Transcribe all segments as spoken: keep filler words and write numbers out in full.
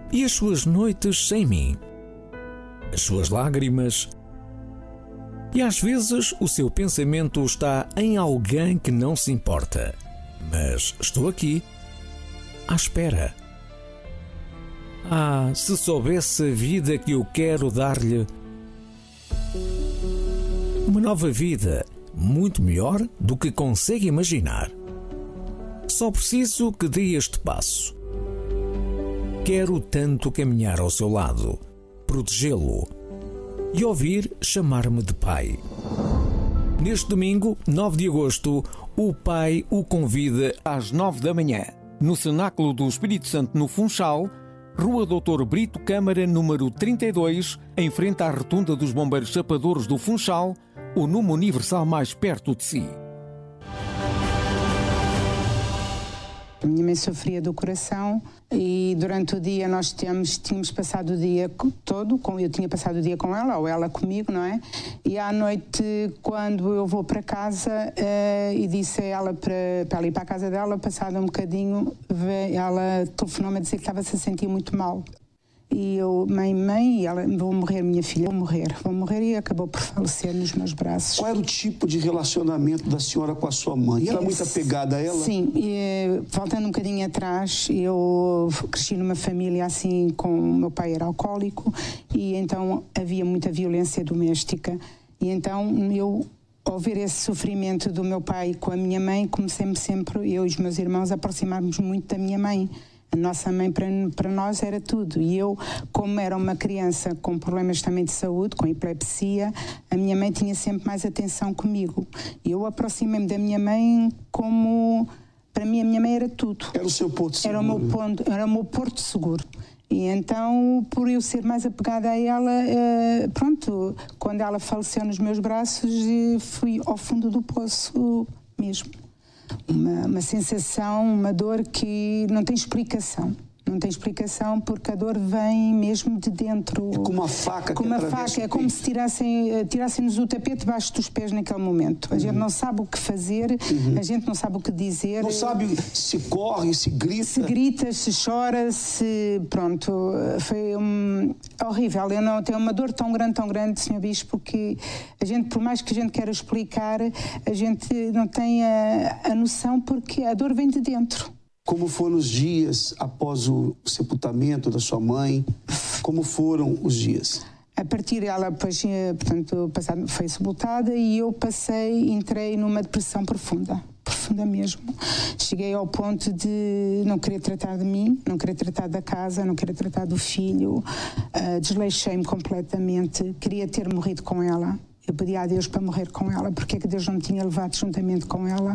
E as suas noites sem mim? As suas lágrimas? E às vezes o seu pensamento está em alguém que não se importa. Mas estou aqui, à espera. Ah, se soubesse a vida que eu quero dar-lhe. Uma nova vida, muito melhor do que consegue imaginar. Só preciso que dê este passo. Quero tanto caminhar ao seu lado, protegê-lo e ouvir chamar-me de pai. Neste domingo, nove de agosto, o Pai o convida às nove da manhã, no Cenáculo do Espírito Santo no Funchal, Rua doutor Brito Câmara, número trinta e dois, em frente à Rotunda dos Bombeiros Chapadores do Funchal, o número universal mais perto de si. A minha mãe sofria do coração e durante o dia nós tínhamos, tínhamos passado o dia todo, com, eu tinha passado o dia com ela, ou ela comigo, não é? E à noite, quando eu vou para casa uh, e disse a ela para, para ela ir para a casa dela, passado um bocadinho, ela telefonou-me a dizer que estava-se a sentir muito mal. E eu, mãe, mãe, e ela, vou morrer, minha filha, vou morrer, vou morrer, e acabou por falecer nos meus braços. Qual era o tipo de relacionamento da senhora com a sua mãe? Era muito apegada a ela? Sim, e, voltando um bocadinho atrás, eu cresci numa família assim, com o meu pai era alcoólico, e então havia muita violência doméstica, e então eu, ao ver esse sofrimento do meu pai com a minha mãe, comecei-me sempre, eu e os meus irmãos, a aproximarmos muito da minha mãe. A nossa mãe para, para nós era tudo, e eu, como era uma criança com problemas também de saúde, com epilepsia, a minha mãe tinha sempre mais atenção comigo. Eu aproximei-me da minha mãe como, para mim a minha mãe era tudo. Era o seu porto seguro. Era o meu, ponto, era o meu porto seguro. E então, por eu ser mais apegada a ela, pronto, quando ela faleceu nos meus braços, fui ao fundo do poço mesmo. Uma, uma sensação, uma dor que não tem explicação. Não tem explicação porque a dor vem mesmo de dentro. É como uma faca com que uma faca, é como se tirassem, tirassem-nos o tapete debaixo dos pés naquele momento. A uhum. gente não sabe o que fazer, uhum. a gente não sabe o que dizer. Não sabe se corre, se grita. Se grita, se chora, se... Pronto, foi um... horrível. Eu não tenho uma dor tão grande, tão grande, senhor Bispo, que a gente, por mais que a gente queira explicar, a gente não tem a, a noção porque a dor vem de dentro. Como foram os dias após o sepultamento da sua mãe? Como foram os dias? A partir dela, depois, portanto, passado, foi sepultada e eu passei, entrei numa depressão profunda, profunda mesmo. Cheguei ao ponto de não querer tratar de mim, não querer tratar da casa, não querer tratar do filho, uh, desleixei-me completamente, queria ter morrido com ela. Eu pedi a Deus para morrer com ela, porque é que Deus não me tinha levado juntamente com ela.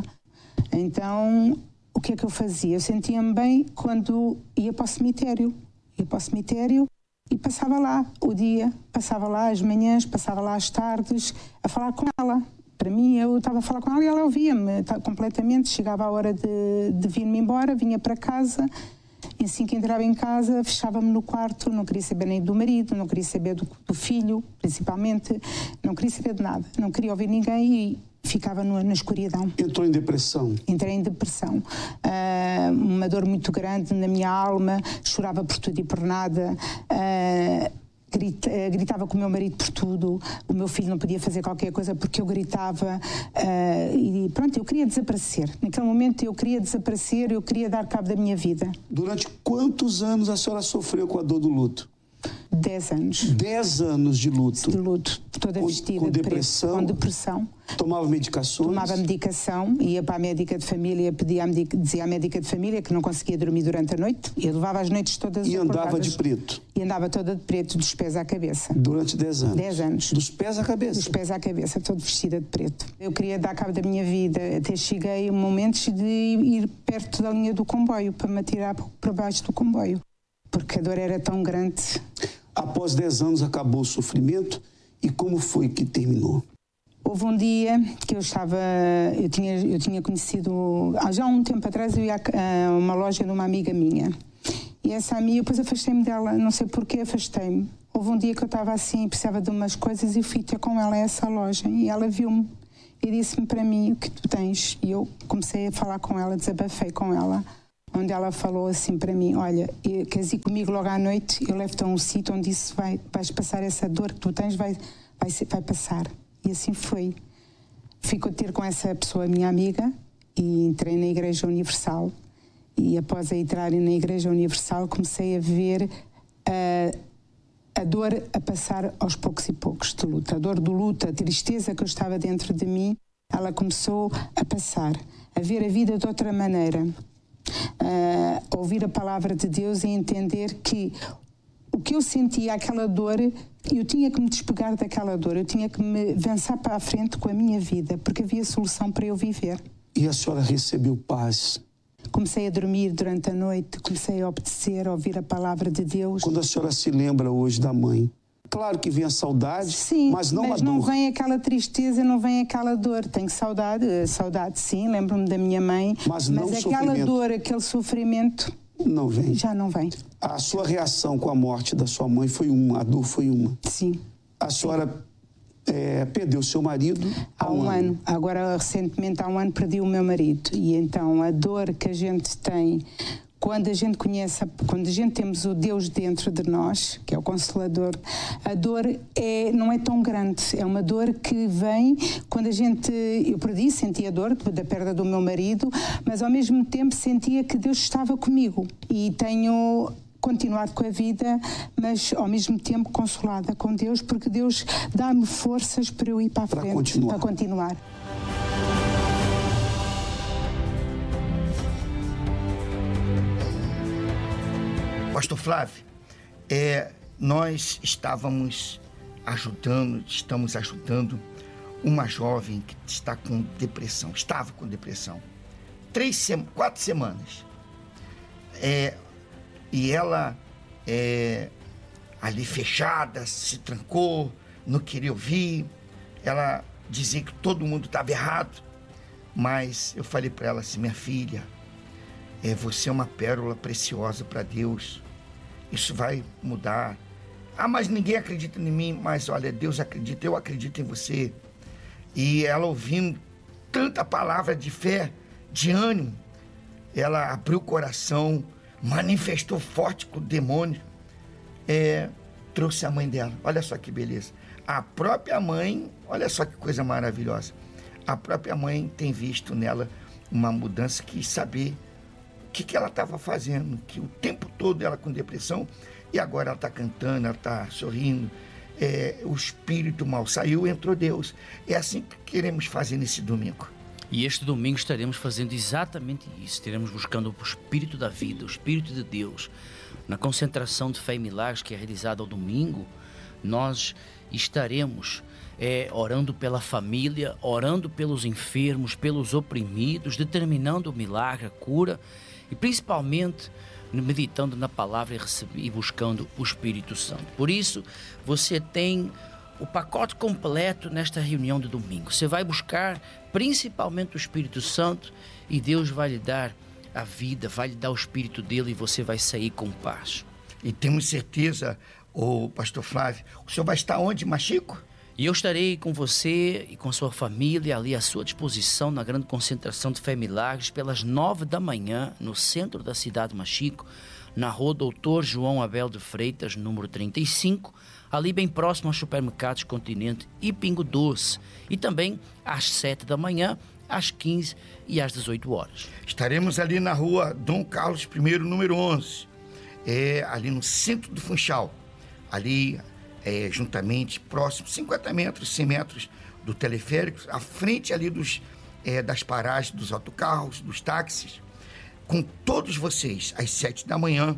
Então... O que é que eu fazia? Eu sentia-me bem quando ia para o cemitério. Ia para o cemitério e passava lá o dia, passava lá as manhãs, passava lá as tardes, a falar com ela. Para mim, eu estava a falar com ela e ela ouvia-me completamente. Chegava a hora de, de vir-me embora, vinha para casa. E assim que entrava em casa, fechava-me no quarto, não queria saber nem do marido, não queria saber do, do filho, principalmente. Não queria saber de nada, não queria ouvir ninguém e... ficava no, na escuridão. Entrou em depressão? Entrei em depressão. Uh, uma dor muito grande na minha alma, chorava por tudo e por nada, uh, grita, uh, gritava com o meu marido por tudo, o meu filho não podia fazer qualquer coisa porque eu gritava, uh, e pronto, eu queria desaparecer. Naquele momento eu queria desaparecer, eu queria dar cabo da minha vida. Durante quantos anos a senhora sofreu com a dor do luto? Dez anos. Dez anos de luto? De luto, toda com, vestida com de depressão, preto, com depressão. Tomava medicações? Tomava medicação, ia para a médica de família, pedia a medica, dizia à médica de família que não conseguia dormir durante a noite. Eu levava as noites todas E acordadas. andava de preto? E andava toda de preto, dos pés à cabeça. Durante dez anos? Dez anos. Dos pés à cabeça? Dos pés à cabeça, toda vestida de preto. Eu queria dar cabo da minha vida, até cheguei a momentos de ir perto da linha do comboio, para me atirar para baixo do comboio, porque a dor era tão grande. Após dez anos acabou o sofrimento e como foi que terminou? Houve um dia que eu estava, eu tinha, eu tinha conhecido, já há um tempo atrás eu ia a uma loja de uma amiga minha e essa amiga, depois afastei-me dela, não sei porquê afastei-me. Houve um dia que eu estava assim, precisava de umas coisas e fui ter com ela a essa loja e ela viu-me e disse-me para mim o que tu tens e eu comecei a falar com ela, desabafei com ela. onde ela falou assim para mim: olha, queres ir comigo logo à noite? Eu levo-te a um sítio onde isso vai, vais passar essa dor que tu tens, vai, vai, vai passar. E assim foi. Fico a ter com essa pessoa, minha amiga, e entrei na Igreja Universal. E após a entrar na Igreja Universal, comecei a ver a, a dor a passar aos poucos e poucos de luta. A dor do luto, a tristeza que eu estava dentro de mim, ela começou a passar, a ver a vida de outra maneira, a ouvir a palavra de Deus e entender que o que eu sentia, aquela dor, eu tinha que me despegar daquela dor, eu tinha que me avançar para a frente com a minha vida, porque havia solução para eu viver. E a senhora recebeu paz? Comecei a dormir durante a noite, comecei a obedecer, a ouvir a palavra de Deus. Quando a senhora se lembra hoje da mãe, claro que vem a saudade, sim, mas não mas a dor. não vem aquela tristeza, não vem aquela dor. Tenho saudade, saudade sim, lembro-me da minha mãe, mas, não mas aquela sofrimento. dor, aquele sofrimento, não vem. Já não vem. A sua reação com a morte da sua mãe foi uma, a dor foi uma. Sim. A senhora é, perdeu seu marido há, há um, um ano. ano. Agora, recentemente, há um ano, perdi o meu marido. E então, a dor que a gente tem, quando a gente conhece, quando a gente temos o Deus dentro de nós, que é o Consolador, a dor é, não é tão grande. É uma dor que vem quando a gente... Eu perdi, sentia a dor da perda do meu marido, mas ao mesmo tempo sentia que Deus estava comigo. E tenho continuado com a vida, mas ao mesmo tempo consolada com Deus, porque Deus dá-me forças para eu ir para a frente, para continuar. Para continuar. Pastor Flávio, é, nós estávamos ajudando, estamos ajudando uma jovem que está com depressão, estava com depressão, três, quatro semanas. É, e ela, é, ali fechada, se trancou, não queria ouvir, ela dizia que todo mundo estava errado, mas eu falei para ela assim: minha filha, é, você é uma pérola preciosa para Deus, isso vai mudar. Ah, mas ninguém acredita em mim. Mas olha, Deus acredita, eu acredito em você. E ela, ouvindo tanta palavra de fé, de ânimo, ela abriu o coração, manifestou forte com o demônio, é, trouxe a mãe dela. Olha só que beleza. A própria mãe, olha só que coisa maravilhosa, a própria mãe tem visto nela uma mudança, quis saber o que, que ela estava fazendo, que o tempo todo ela com depressão, e agora ela está cantando, ela está sorrindo, é, o espírito mal saiu, entrou Deus. É assim que queremos fazer nesse domingo. E este domingo estaremos fazendo exatamente isso, estaremos buscando o Espírito da vida, o Espírito de Deus. Na concentração de fé e milagres que é realizada ao domingo, nós estaremos é, orando pela família, orando pelos enfermos, pelos oprimidos, determinando o milagre, a cura, e principalmente meditando na palavra e buscando o Espírito Santo. Por isso, você tem o pacote completo nesta reunião de domingo. Você vai buscar principalmente o Espírito Santo e Deus vai lhe dar a vida, vai lhe dar o Espírito dele e você vai sair com paz. E temos certeza, ô pastor Flávio, o senhor vai estar onde, Machico? E eu estarei com você e com sua família ali à sua disposição na grande concentração de fé e milagres pelas nove da manhã no centro da cidade de Machico, na rua Doutor João Abel de Freitas, número trinta e cinco, ali bem próximo aos supermercados Continente e Pingo Doce, e também às sete da manhã, às quinze e às dezoito horas. Estaremos ali na rua Dom Carlos I, número onze, é, ali no centro do Funchal, ali é, juntamente, próximo, cinquenta metros, cem metros do teleférico, à frente ali dos, é, das paragens dos autocarros, dos táxis, com todos vocês, às sete da manhã,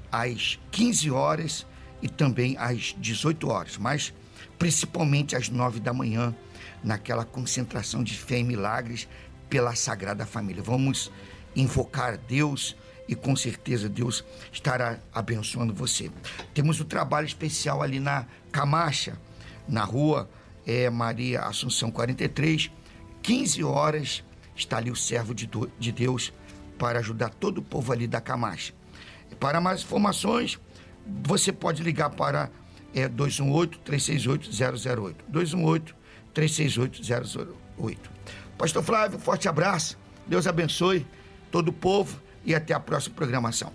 às quinze horas e também às dezoito horas, mas principalmente às nove da manhã, naquela concentração de fé e milagres pela Sagrada Família. Vamos invocar Deus e com certeza Deus estará abençoando você. Temos um trabalho especial ali na Camacha, na rua é, Maria Assunção quarenta e três, quinze horas, está ali o servo de, do, de Deus para ajudar todo o povo ali da Camacha. Para mais informações, você pode ligar para é, dois um oito, três seis oito, zero zero oito. dois um oito, três seis oito, zero zero oito. Pastor Flávio, forte abraço. Deus abençoe todo o povo. e até a próxima programação.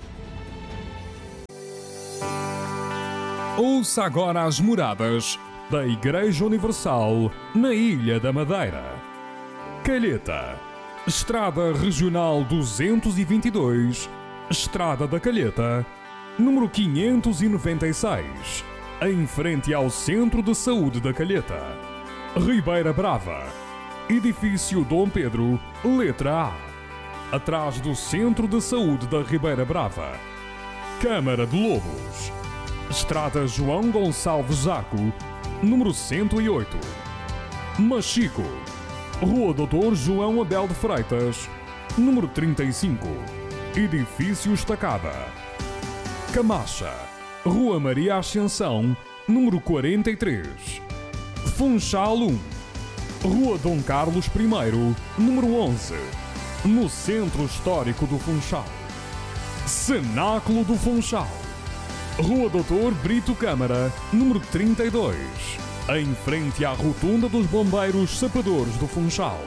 Ouça agora as moradas da Igreja Universal na Ilha da Madeira. Calheta, Estrada Regional duzentos e vinte e dois, Estrada da Calheta, número quinhentos e noventa e seis, em frente ao Centro de Saúde da Calheta. Ribeira Brava, Edifício Dom Pedro, letra A, atrás do Centro de Saúde da Ribeira Brava. Câmara de Lobos, Estrada João Gonçalves Zaco, número cento e oito. Machico, Rua doutor João Abel de Freitas, número trinta e cinco, Edifício Estacada. Camacha, Rua Maria Ascensão, número quarenta e três. Funchal um, Rua Dom Carlos I, número onze, no Centro Histórico do Funchal. Cenáculo do Funchal, Rua doutor Brito Câmara, número trinta e dois, em frente à Rotunda dos Bombeiros Sapadores do Funchal.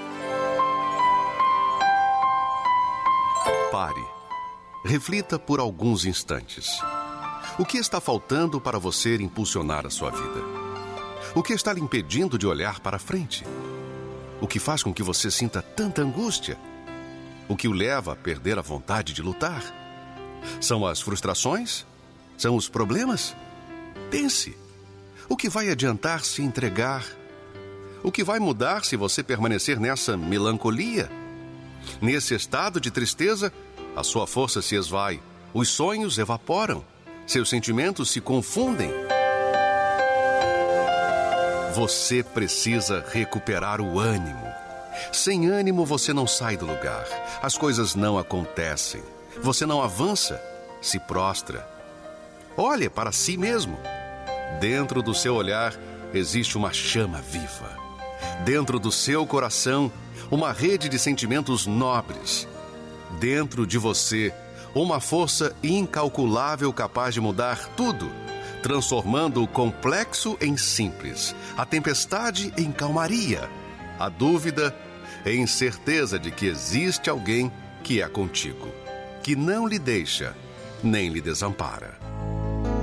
Pare. Reflita por alguns instantes. O que está faltando para você impulsionar a sua vida? O que está lhe impedindo de olhar para frente? O que faz com que você sinta tanta angústia? O que o leva a perder a vontade de lutar? São as frustrações? São os problemas? Pense. O que vai adiantar se entregar? O que vai mudar se você permanecer nessa melancolia? Nesse estado de tristeza, a sua força se esvai, os sonhos evaporam, seus sentimentos se confundem. Você precisa recuperar o ânimo. Sem ânimo você não sai do lugar, as coisas não acontecem, você não avança, se prostra. Olhe para si mesmo. Dentro do seu olhar existe uma chama viva. Dentro do seu coração, uma rede de sentimentos nobres. Dentro de você, uma força incalculável capaz de mudar tudo, transformando o complexo em simples, a tempestade em calmaria, a dúvida em certeza de que existe alguém que é contigo, que não lhe deixa nem lhe desampara.